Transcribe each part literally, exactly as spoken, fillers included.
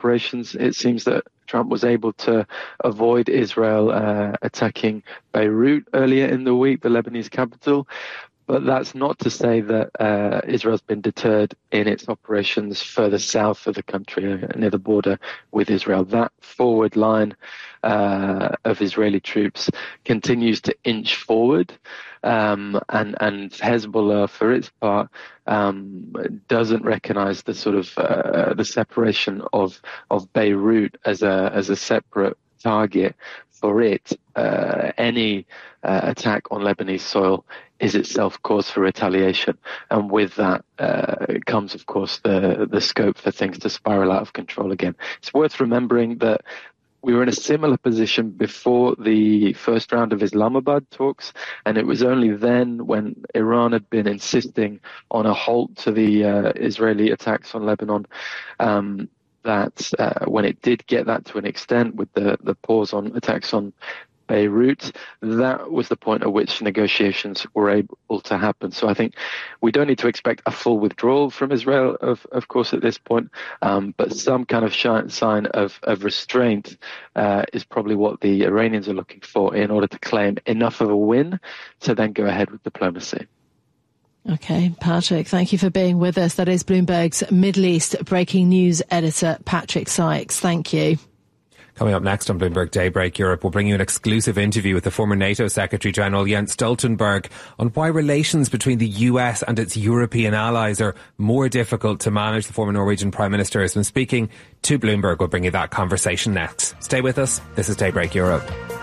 operations. It seems that Trump was able to avoid Israel uh, attacking Beirut earlier in the week, the Lebanese capital. But that's not to say that uh, Israel's been deterred in its operations further south of the country, uh, near the border with Israel. That forward line uh, of Israeli troops continues to inch forward, um, and, and Hezbollah, for its part, um, doesn't recognize the sort of uh, the separation of of Beirut as a as a separate target. For it, uh, any uh, attack on Lebanese soil is itself cause for retaliation. And with that uh, comes, of course, the, the scope for things to spiral out of control again. It's worth remembering that we were in a similar position before the first round of Islamabad talks, and it was only then, when Iran had been insisting on a halt to the uh, Israeli attacks on Lebanon, um, that uh, when it did get that to an extent with the, the pause on attacks on Beirut, that was the point at which negotiations were able to happen. So I think we don't need to expect a full withdrawal from Israel, of, of course, at this point, um, but some kind of sign of, of restraint uh, is probably what the Iranians are looking for in order to claim enough of a win to then go ahead with diplomacy. Okay, Patrick, thank you for being with us. That is Bloomberg's Middle East breaking news editor, Patrick Sykes. Thank you. Coming up next on Bloomberg Daybreak Europe, we'll bring you an exclusive interview with the former NATO Secretary-General Jens Stoltenberg on why relations between the U S and its European allies are more difficult to manage. The former Norwegian Prime Minister has been speaking to Bloomberg. We'll bring you that conversation next. Stay with us. This is Daybreak Europe.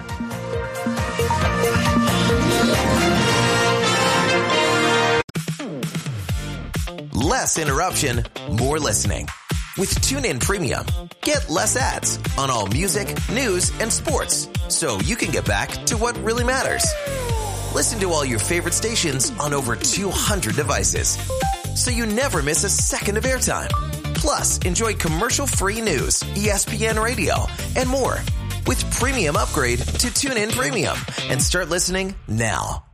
Less interruption, more listening. With TuneIn Premium, get less ads on all music, news, and sports, so you can get back to what really matters. Listen to all your favorite stations on over two hundred devices, so you never miss a second of airtime. Plus, enjoy commercial-free news, E S P N Radio, and more. With Premium, upgrade to TuneIn Premium and start listening now.